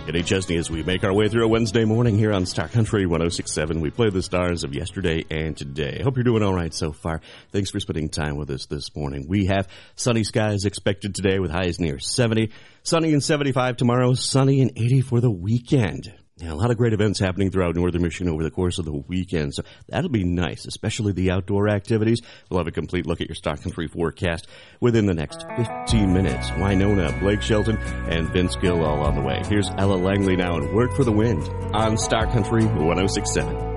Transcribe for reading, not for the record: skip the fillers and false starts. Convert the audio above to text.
Kenny Chesney as we make our way through a Wednesday morning here on Star Country 106.7. We play the stars of yesterday and today. Hope you're doing all right so far. Thanks for spending time with us this morning. We have sunny skies expected today with highs near 70. Sunny and 75 tomorrow. Sunny and 80 for the weekend. Yeah, a lot of great events happening throughout northern Michigan over the course of the weekend, so that'll be nice, especially the outdoor activities. We'll have a complete look at your Star Country forecast within the next 15 minutes. Winona, Blake Shelton, and Vince Gill all on the way. Here's Ella Langley now and Work for the Wind on Star Country 106.7.